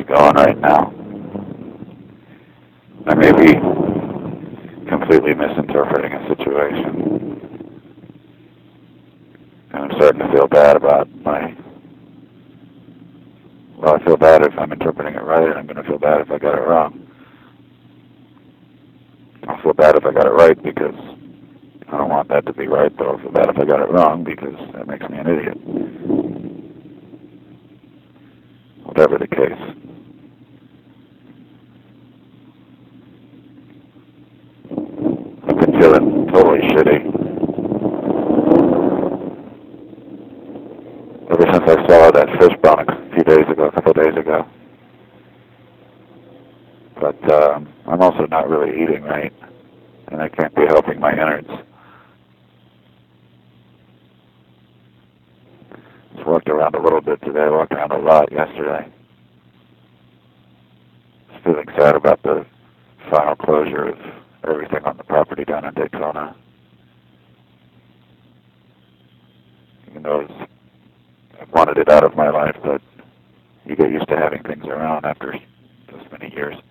going right now. I may be completely misinterpreting a situation. And I'm starting to feel bad about well, I feel bad if I'm interpreting it right, and I'm going to feel bad if I got it wrong. I'll feel bad if I got it right because I don't want that to be right, but I'll feel bad if I got it wrong because that makes me an idiot. Whatever the case. I've been feeling totally shitty ever since I saw that fish bone a couple of days ago. But I'm also not really eating right, and I can't be helping my innards. Just walked around a little bit today. I walked around a lot yesterday. Just feeling sad about the final closure of everything on the property down in Daytona. Even though I wanted it out of my life, but you get used to having things around after this many years.